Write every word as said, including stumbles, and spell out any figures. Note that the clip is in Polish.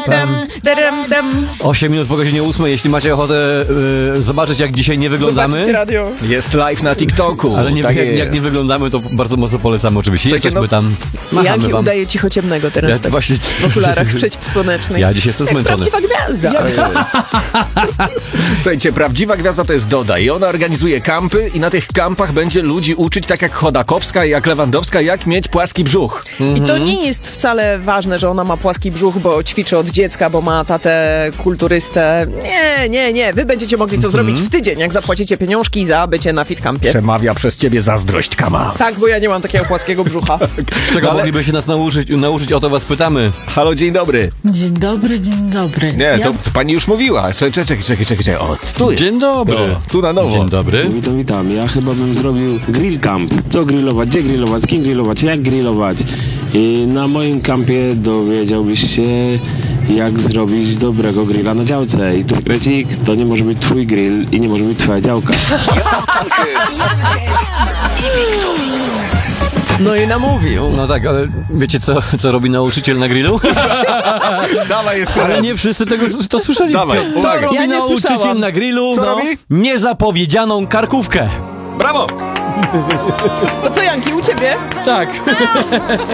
Tam, taram, tam. osiem minut po godzinie ósmej. Jeśli macie ochotę y, zobaczyć, jak dzisiaj nie wyglądamy. Zobaczcie radio. Jest live na TikToku. Ale nie, tak jak, jest. jak nie wyglądamy, to bardzo mocno polecam oczywiście. Słuchajcie, Jesteśmy no- tam. Machamy Janki wam. udaje cichociemnego teraz Ja tak właśnie- w okularach przeciwsłonecznych. Ja dzisiaj jestem Jak zmęczony. prawdziwa gwiazda. Słuchajcie, prawdziwa gwiazda to jest Doda i ona organizuje kampy i na tych kampach będzie ludzi uczyć, tak jak Chodakowska i jak Lewandowska, jak mieć płaski brzuch. I to nie jest wcale ważne, że ona ma płaski brzuch, bo ćwiczy od dziecka, bo ma tatę kulturystę. Nie, nie, nie. Wy będziecie mogli to zrobić w tydzień, jak zapłacicie pieniążki za bycie na fitcampie. Przemawia przez ciebie zazdrość, Kama. Tak, bo ja nie mam takiego płaskiego brzucha. Czego Ale- mogliby się nas nauczyć, nauczyć, o to was pytamy. Halo, dzień dobry. Dzień dobry, dzień dobry. Nie, ja... to, to pani już mówiła. Czekaj, czekaj, czekaj, czekaj, czekaj. O, tu jest. Dzień dobry. O, tu na nowo. Dzień dobry. Witam, witam. Ja chyba bym zrobił grill camp. Co grillować, gdzie grillować, z kim grillować, jak grillować. I na moim kampie dowiedziałbyś się, jak zrobić dobrego grilla na działce. I tu krecik, to nie może być twój grill i nie może być twoja działka. No i namówił. No tak, ale wiecie co, co robi nauczyciel na grillu? Dawaj jeszcze Ale raz. nie wszyscy tego to słyszeli. Dawaj, co uwaga. robi Ja nie nauczyciel słyszałam. na grillu? Co No. robi? Niezapowiedzianą karkówkę. Brawo! To co, Janki, u ciebie? Tak.